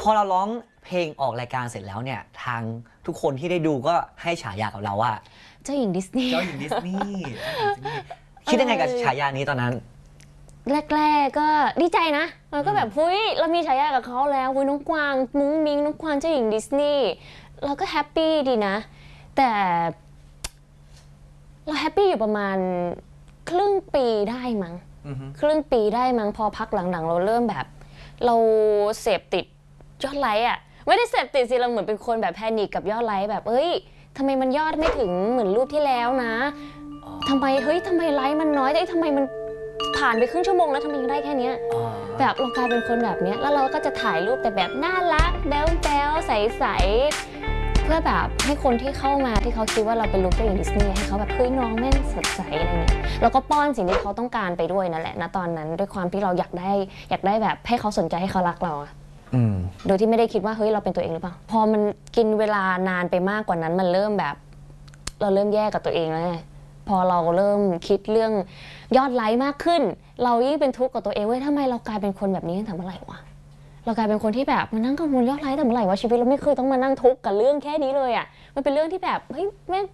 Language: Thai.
พอเราร้องเพลงออกรายการเสร็จแล้วเนี่ยทางทุกคนที่ได้ดูก็ให้ฉายากับเราว่าเจ้าหญิงดิสนีย์เจ้าหญิงดิสนีย์คิดยังไงกับฉายานี้ตอนนั้นแรกๆก็ดีใจนะเราก็แบบเฮ้ยเรามีฉายากับเขาแล้วเฮ้ยน้องกวางมุ้งมิ้งน้องกวางเจ้าหญิงดิสนีย์เราก็แฮปปี้ดีนะแต่เราแฮปปี้อยู่ประมาณครึ่งปีได้มั้งครึ่งปีได้มั้งพอพักหลังๆเราเริ่มแบบเราเสพติดยอดไลค์อ่ะไม่ได้เสพติดสิเราเหมือนเป็นคนแบบแพนิคกับยอดไลค์แบบเอ้ยทำไมมันยอดไม่ถึงเหมือนรูปที่แล้วนะทำไมไลค์มันน้อยทำไมมันผ่านไปครึ่งชั่วโมงแล้วทำไมยังได้แค่นี้แบบเรากลายเป็นคนแบบนี้แล้วเราก็จะถ่ายรูปแต่แบบน่ารักแบ๊วๆใสๆเพื่อแบบให้คนที่เข้ามาที่เขาคิดว่าเราเป็นลูกเจ้าหญิงดิสนีย์ให้เขาแบบเฮ้ยน้องแม่งสดใสอะไรเงี้ยแล้วก็ป้อนสิ่งที่เขาต้องการไปด้วยนั่นแหละณตอนนั้นด้วยความที่เราอยากได้แบบให้เขาสนใจให้เขารักเราโดยที่ไม่ได้คิดว่าเฮ้ยเราเป็นตัวเองหรือเปล่าพอมันกินเวลานานไปมากกว่านั้นมันเริ่มแบบเราเริ่มแย่กับตัวเองแล้วไงพอเราเริ่มคิดเรื่องยอดไลค์มากขึ้นเรายิ่งเป็นทุกข์กับตัวเองเว้ยทำไมเรากลายเป็นคนแบบนี้ตั้งแต่เมื่อไหร่วะเรากลายเป็นคนที่แบบมานั่งกังวลยอดไลค์แต่เมื่อไหร่วะชีวิตเราไม่เคยต้องมานั่งทุกข์กับเรื่องแค่นี้เลยอ่ะมันเป็นเรื่องที่แบบเฮ้ยแม่ง